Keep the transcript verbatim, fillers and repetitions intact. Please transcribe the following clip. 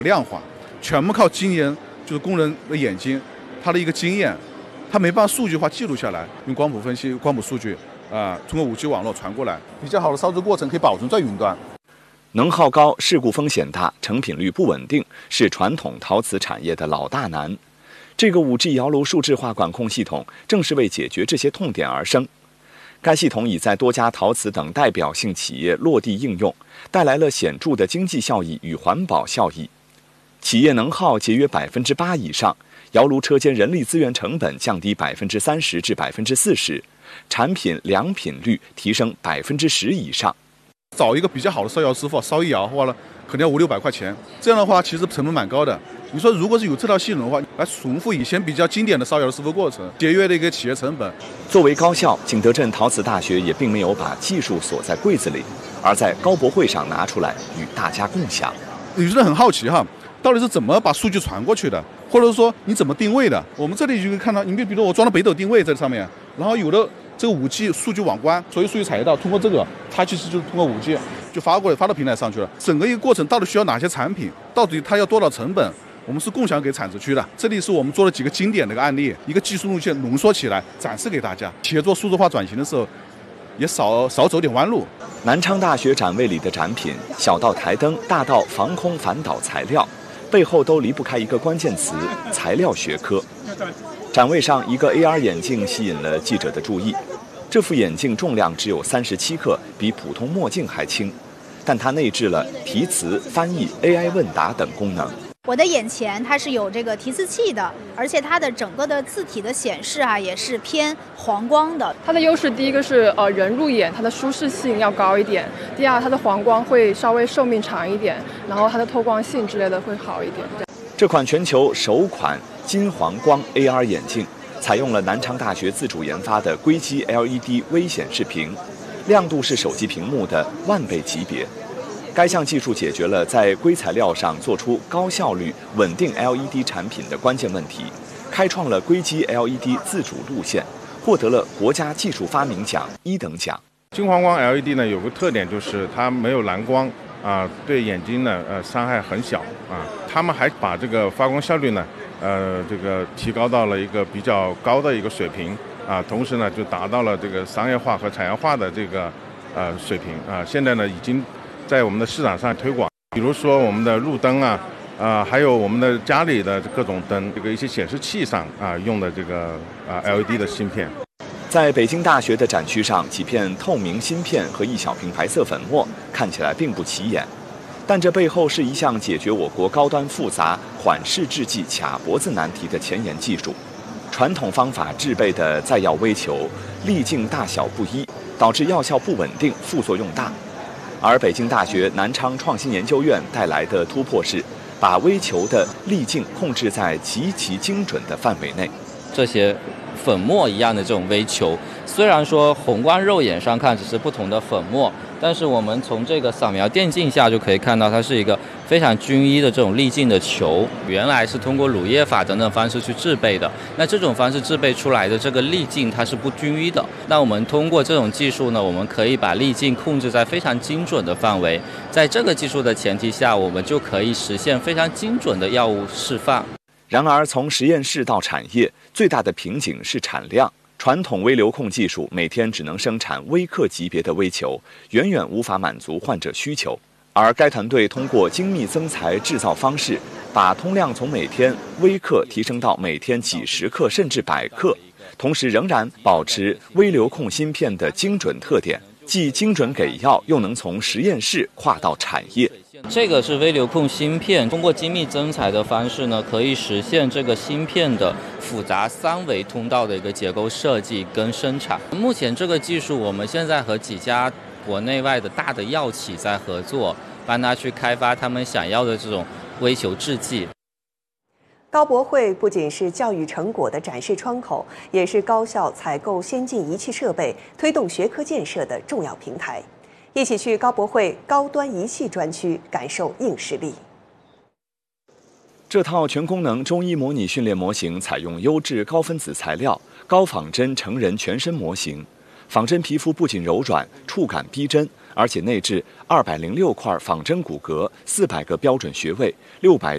量化，全部靠经验，就是工人的眼睛，他的一个经验，他没办法数据化记录下来，用光谱分析、光谱数据啊、呃，通过 五 G 网络传过来，比较好的操作过程可以保存在云端。 能耗高、事故风险大、成品率不稳定，是传统陶瓷产业的老大难。这个 五 G 窑炉数字化管控系统正是为解决这些痛点而生。该系统已在多家陶瓷等代表性企业落地应用，带来了显著的经济效益与环保效益。企业能耗节约百分之八以上，窑炉车间人力资源成本降低百分之三十至百分之四十，产品良品率提升百分之十以上。 找一个比较好的烧窑师傅烧一窑，花了可能要五六百块钱，这样的话其实成本蛮高的。你说如果是有这套系统的话，来重复以前比较经典的烧窑的师傅过程，节约了一个企业成本。 作为高校，景德镇陶瓷大学也并没有把技术锁在柜子里，而在高博会上拿出来与大家共享。 有些人很好奇哈，到底是怎么把数据传过去的，或者说你怎么定位的？我们这里就可以看到，你比比如我装了北斗定位在上面，然后有的这个 五 G 数据网关，所有数据采集到，通过这个，它其实就是通过 五 G 就发过来，发到平台上去了。整个一个过程到底需要哪些产品，到底它要多少成本，我们是共享给产值区的。这里是我们做了几个经典的一个案例，一个技术路线浓缩起来展示给大家。企业做数字化转型的时候，也少少走点弯路。 南昌大学展位里的展品，小到台灯，大到防空反导材料，背后都离不开一个关键词：材料学科。展位上，一个 A R 眼镜吸引了记者的注意。这副眼镜重量只有三十七克，比普通墨镜还轻，但它内置了提词、翻译、A I 问答等功能。 我的眼前它是有这个提词器的，而且它的整个的字体的显示啊也是偏黄光的。 它的优势第一个是呃人入眼，它的舒适性要高一点；第二，它的黄光会稍微寿命长一点，然后它的透光性之类的会好一点。 这款全球首款金黄光 A R 眼镜，采用了南昌大学自主研发的硅基 L E D 微显示屏，亮度是手机屏幕的万倍级别。该项技术解决了在硅材料上做出高效率、稳定 L E D 产品的关键问题，开创了硅基 L E D 自主路线，获得了国家技术发明奖一等奖。 金黄光 L E D 呢有个特点就是它没有蓝光啊、呃，对眼睛呢呃伤害很小啊。他们还把这个发光效率呢呃这个提高到了一个比较高的一个水平啊，同时呢就达到了这个商业化和产业化的这个呃水平啊。现在呢已经在我们的市场上推广，比如说我们的路灯啊，啊、呃，还有我们的家里的各种灯，这个一些显示器上啊、呃、用的这个啊、呃、L E D 的芯片。 在北京大学的展区上，几片透明芯片和一小瓶白色粉末看起来并不起眼，但这背后是一项解决我国高端复杂缓释制剂卡脖子难题的前沿技术。传统方法制备的在药微球粒径大小不一，导致药效不稳定，副作用大。而北京大学南昌创新研究院带来的突破是，把微球的粒径控制在极其精准的范围内。 这些粉末一样的这种微球，虽然说宏观肉眼上看只是不同的粉末，但是我们从这个扫描电镜下就可以看到，它是一个非常均一的这种粒径的球。原来是通过乳液法等等方式去制备的，那这种方式制备出来的这个粒径它是不均一的。那我们通过这种技术呢，我们可以把粒径控制在非常精准的范围。在这个技术的前提下，我们就可以实现非常精准的药物释放。 然而，从实验室到产业，最大的瓶颈是产量。传统微流控技术每天只能生产微克级别的微球，远远无法满足患者需求。而该团队通过精密增材制造方式，把通量从每天微克提升到每天几十克甚至百克，同时仍然保持微流控芯片的精准特点，既精准给药，又能从实验室跨到产业。 这个是微流控芯片，通过精密增材的方式呢，可以实现这个芯片的复杂三维通道的一个结构设计跟生产。目前这个技术，我们现在和几家国内外的大的药企在合作，帮他去开发他们想要的这种微球制剂。 高博会不仅是教育成果的展示窗口，也是高校采购先进仪器设备、推动学科建设的重要平台。一起去高博会高端仪器专区感受硬实力。 这套全功能中医模拟训练模型采用优质高分子材料、高仿真成人全身模型。仿真皮肤不仅柔软，触感逼真，而且内置二百零六块仿真骨骼、四百个标准穴位、六百